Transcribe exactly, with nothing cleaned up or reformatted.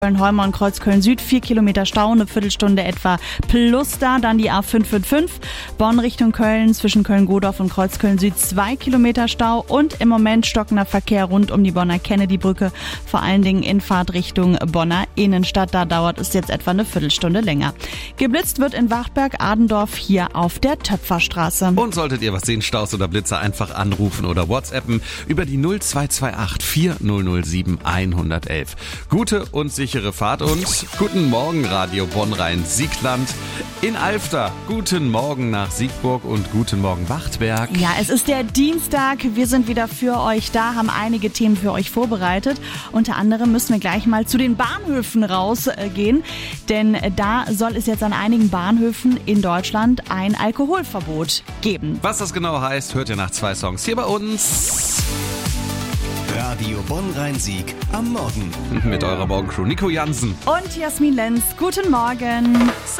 Köln-Holmer und Kreuzköln Süd, vier Kilometer Stau, eine Viertelstunde etwa plus da. Dann die A fünf fünf fünf, Bonn Richtung Köln, zwischen Köln-Godorf und Kreuzköln Süd, zwei Kilometer Stau und im Moment stockender Verkehr rund um die Bonner Kennedy-Brücke, vor allen Dingen in Fahrt Richtung Bonner Innenstadt. Da dauert es jetzt etwa eine Viertelstunde länger. Geblitzt wird in Wachtberg-Adendorf hier auf der Töpferstraße. Und solltet ihr was sehen, Staus oder Blitzer, einfach anrufen oder WhatsAppen über die null zwei zwei acht vier null null sieben eins eins eins. Gute und sichere Fahrt und guten Morgen Radio Bonn-Rhein-Siegland in Alfter. Guten Morgen nach Siegburg und guten Morgen Wachtberg. Ja, es ist der Dienstag. Wir sind wieder für euch da, haben einige Themen für euch vorbereitet. Unter anderem müssen wir gleich mal zu den Bahnhöfen rausgehen, denn da soll es jetzt an einigen Bahnhöfen in Deutschland ein Alkoholverbot geben. Was das genau heißt, hört ihr nach zwei Songs hier bei uns. Radio Bonn-Rhein-Sieg am Morgen. Mit eurer Morgencrew Nico Jansen und Jasmin Lenz. Guten Morgen.